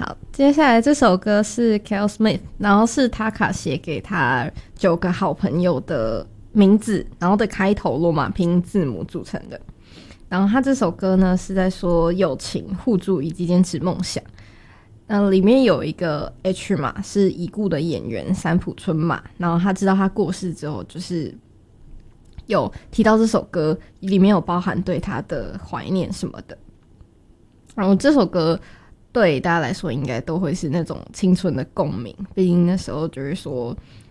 好，接下来这首歌是 Cal Smith， 然后是Taka写给他9个好朋友的名字，然后的开头罗马拼音字母组成的。然后他这首歌呢是在说友情、互助以及坚持梦想。里面有一个 H 嘛，是已故的演员三浦春马，然后他知道他过世之后，就是有提到这首歌里面有包含对他的怀念什么的。然后这首歌对大家来说应该都会是那种青春的共鸣，毕竟那时候就是说